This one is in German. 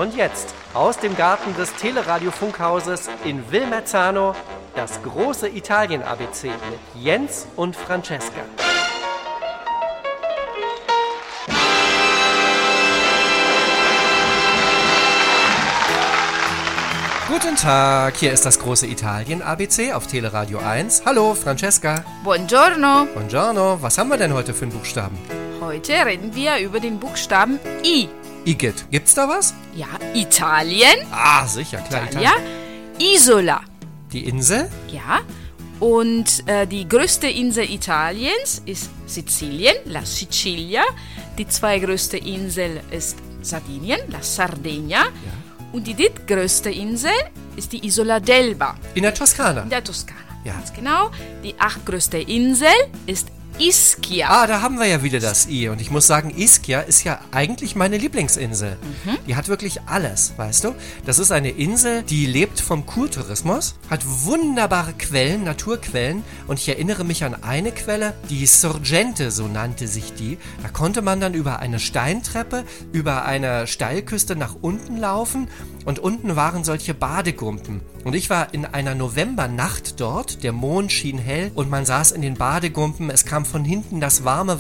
Und jetzt aus dem Garten des Teleradio-Funkhauses in Wilmerzano das große Italien-ABC mit Jens und Francesca. Guten Tag, hier ist das große Italien-ABC auf Teleradio 1. Hallo, Francesca. Buongiorno. Buongiorno, was haben wir denn heute für einen Buchstaben? Heute reden wir über den Buchstaben I. Igitt, gibt's da was? Ja, Italien. Ah, sicher, klar, Italia. Isola. Die Insel? Ja. Und die größte Insel Italiens ist Sizilien, La Sicilia. Die zweitgrößte Insel ist Sardinien, La Sardegna. Ja. Und die drittgrößte Insel ist die Isola d'Elba. In der Toskana? In der Toskana, ja. Ganz genau. Die achtgrößte Insel ist Ischia. Ah, da haben wir ja wieder das I. Und ich muss sagen, Ischia ist ja eigentlich meine Lieblingsinsel. Die hat wirklich alles, weißt du? Das ist eine Insel, die lebt vom Kurtourismus, hat wunderbare Quellen, Naturquellen. Und ich erinnere mich an eine Quelle, die Sorgente, so nannte sich die. Da konnte man dann über eine Steintreppe, über eine Steilküste nach unten laufen. Und unten waren solche Badegumpen. Und ich war in einer Novembernacht dort, der Mond schien hell und man saß in den Badegumpen. Es kam von hinten das warme